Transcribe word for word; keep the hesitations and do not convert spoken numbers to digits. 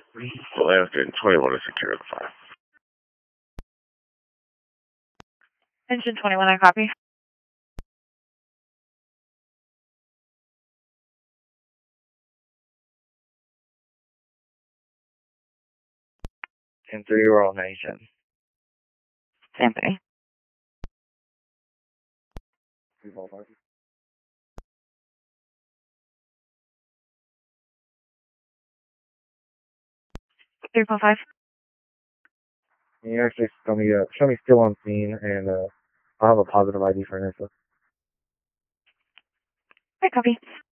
Alaska twenty-one to secure the five. Engine twenty-one, I copy. ten three, we're all ninety-seven. ten three. three four five. three four five. Can you actually show me, uh, show me still on scene, and uh, I'll have a positive I D for Nessa. I copy.